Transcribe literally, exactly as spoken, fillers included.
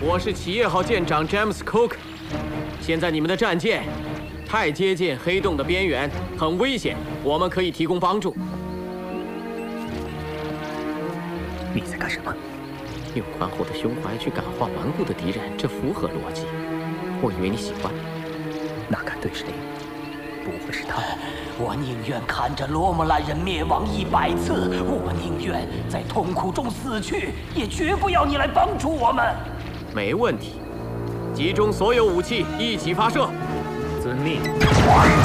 我是企业号舰长 James Cook。现在你们的战舰太接近黑洞的边缘，很危险。我们可以提供帮助。 你在干什么？ 用宽厚的胸怀去感化顽固的敌人，这符合逻辑。我以为你喜欢。 那杆对视灵，不会是他？ 我宁愿看着罗姆兰人灭亡一百次，我宁愿在痛苦中死去，也绝不要你来帮助我们。 没问题，集中所有武器，一起发射。 遵命。